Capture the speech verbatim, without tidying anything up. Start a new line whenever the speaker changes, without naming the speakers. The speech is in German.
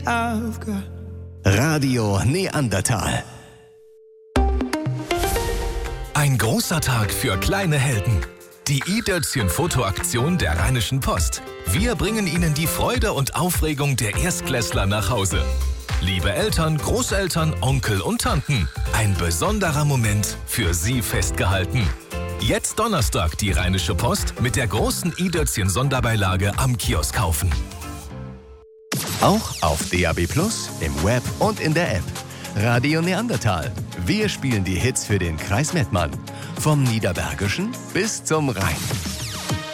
I've got.
Radio Neandertal.
Ein großer Tag für kleine Helden. Die i-Dötzchen-Fotoaktion der Rheinischen Post. Wir bringen Ihnen die Freude und Aufregung der Erstklässler nach Hause. Liebe Eltern, Großeltern, Onkel und Tanten, ein besonderer Moment für Sie festgehalten. Jetzt Donnerstag die Rheinische Post mit der großen i-Dötzchen-Sonderbeilage am Kiosk kaufen.
Auch auf D A B plus, im Web und in der App. Radio Neandertal. Wir spielen die Hits für den Kreis Mettmann. Vom Niederbergischen bis zum Rhein.